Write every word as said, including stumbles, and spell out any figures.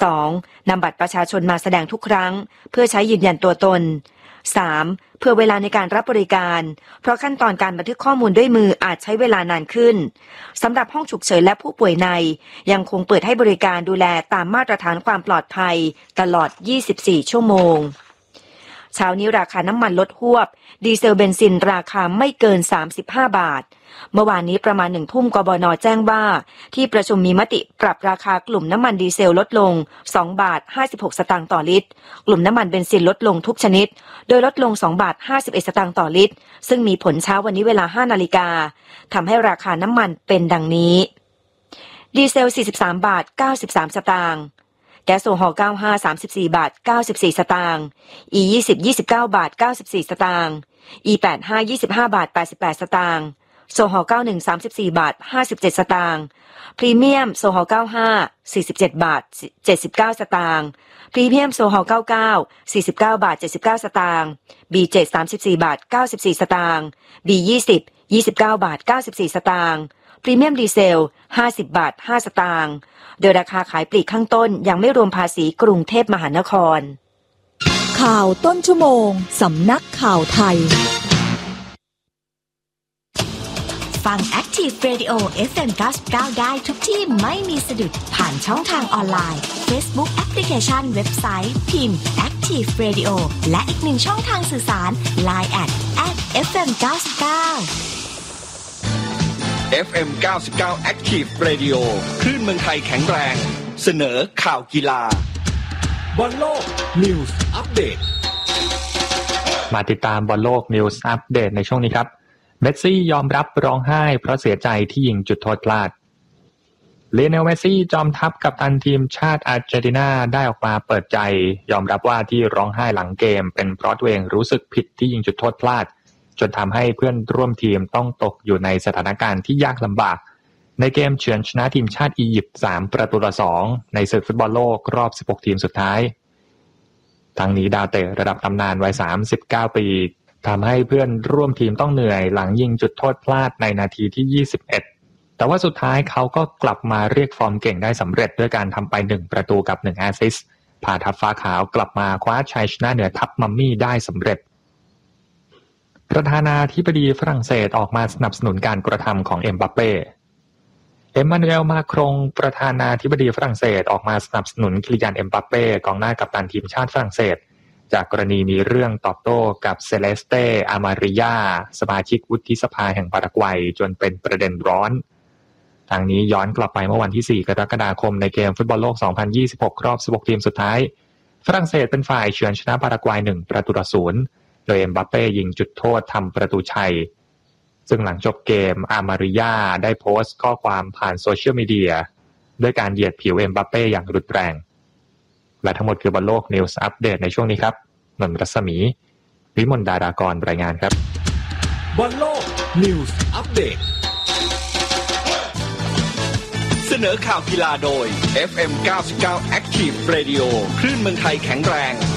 สองนำบัตรประชาชนมาแสดงทุกครั้งเพื่อใช้ยืนยันตัวตนสามเพื่อเวลาในการรับบริการเพราะขั้นตอนการบันทึกข้อมูลด้วยมืออาจใช้เวลานานขึ้นสำหรับห้องฉุกเฉินและผู้ป่วยในยังคงเปิดให้บริการดูแลตามมาตรฐานความปลอดภัยตลอดยี่สิบสี่ชั่วโมงเช้านี้ราคาน้ำมันลดฮวบดีเซลเบนซินราคาไม่เกินสามสิบห้าบาทเมื่อวานนี้ประมาณหนึ่งทุ่มกบน.แจ้งว่าที่ประชุมมีมติปรับราคากลุ่มน้ำมันดีเซลลดลงสองบาทห้าสิบหกสตางค์ต่อลิตรกลุ่มน้ำมันเบนซินลดลงทุกชนิดโดยลดลงสองบาทห้าสิบเอ็ดสตางค์ต่อลิตรซึ่งมีผลเช้าวันนี้เวลา ห้านาฬิกาทำให้ราคาน้ำมันเป็นดังนี้ดีเซลสี่สิบสามบาทเก้าสิบสามสตางค์แก๊สโซฮอล์เก้าสิบห้า สามสิบสี่บาทเก้าสิบสี่สตางค์ อี ยี่สิบ ยี่สิบเก้าบาทเก้าสิบสี่สตางค์ อี แปดสิบห้า ยี่สิบห้าบาทแปดสิบแปดสตางค์โซฮอล์เก้าสิบเอ็ด สามสิบสี่บาทห้าสิบเจ็ดสตางค์พรีเมียมโซฮอล์เก้าสิบห้า สี่สิบเจ็ดบาทเจ็ดสิบเก้าสตางค์พรีเมียมโซฮอล์เก้าสิบเก้า สี่สิบเก้าบาทเจ็ดสิบเก้าสตางค์ บี เจ็ด สามสิบสี่บาทเก้าสิบสี่สตางค์ บี ยี่สิบ ยี่สิบเก้าบาทเก้าสิบสี่สตางค์พรีเมียมดีเซลห้าสิบบาทห้าสตางค์โดยราคาขายปลีกข้างต้นยังไม่รวมภาษีกรุงเทพมหานครข่าวต้นชั่วโมงสำนักข่าวไทยฟัง Active Radio เอฟ เอ็ม เก้าสิบเก้าได้ทุกที่ไม่มีสะดุดผ่านช่องทางออนไลน์ Facebook แอปพลิเคชันเว็บไซต์พิมพ์ Active Radio และอีกหนึ่งช่องทางสื่อสาร ไลน์ แอท แอท เอฟ เอ็ม เก้าสิบเก้าเอฟ เอ็ม เก้าสิบเก้า Active Radio คลื่นเมืองไทยแข็งแรงเสนอข่าวกีฬาบอลโลก News Update มาติดตามบอลโลก News Update ในช่วงนี้ครับเมสซี่ยอมรับร้องไห้เพราะเสียใจที่ยิงจุดโทษพลาดเลโอเนล เมสซี่จอมทัพกัปตันทีมชาติอาร์เจนตินาได้ออกมาเปิดใจยอมรับว่าที่ร้องไห้หลังเกมเป็นเพราะตัวเองรู้สึกผิดที่ยิงจุดโทษพลาดจนทำให้เพื่อนร่วมทีมต้องตกอยู่ในสถานการณ์ที่ยากลำบากในเกมเฉือนชนะทีมชาติอียิปต์สามประตูต่อสองในศึกฟุตบอลโลกรอบสิบหกทีมสุดท้ายทั้งนี้ดาวเตะระดับตำนานวัยสามสิบเก้าปีทำให้เพื่อนร่วมทีมต้องเหนื่อยหลังยิงจุดโทษพลาดในนาทีที่ยี่สิบเอ็ดแต่ว่าสุดท้ายเขาก็กลับมาเรียกฟอร์มเก่งได้สำเร็จด้วยการทำไปหนึ่งประตูกับหนึ่งแอสซิสต์พาทัพฟ้าขาวกลับมาคว้าชัยชนะเหนือทัพมัมมี่ได้สำเร็จประธานาธิบดีฝรั่งเศสออกมาสนับสนุนการกระทำของเอ็มบัปเป้เอ็มมานูเอลมาครงประธานาธิบดีฝรั่งเศสออกมาสนับสนุนคิลิยานเอ็มบัปเป้กองหน้ากัปตันทีมชาติฝรั่งเศสจากกรณีมีเรื่องตอบโต้กับเซเลสเตอามาริยาสมาชิกวุฒิสภาแห่งปารากวัยจนเป็นประเด็นร้อนทางนี้ย้อนกลับไปเมื่อวันที่สี่กรกฎาคมในเกมฟุตบอลโลกสองพันยี่สิบหกรอบสิบหกทีมสุดท้ายฝรั่งเศสเป็นฝ่ายเฉือนชนะปารากวัยหนึ่งประตูต่อศูนย์โดยเอ็มบัปเป้ยิงจุดโทษทำประตูชัยซึ่งหลังจบเกมอามาริยาได้โพสต์ข้อความผ่านโซเชียลมีเดียด้วยการเหยียดผิวเอ็มบัปเป้อย่างรุนแรงและทั้งหมดคือบอลโลกนิวส์อัปเดตในช่วงนี้ครับนนท์รัศมีวิมลดารากรรายงานครับบอลโลกนิวส์อัปเดตเสนอข่าวกีฬาโดย เอฟ เอ็ม เก้าสิบเก้า Active Radio คลื่นเมืองไทยแข็งแรง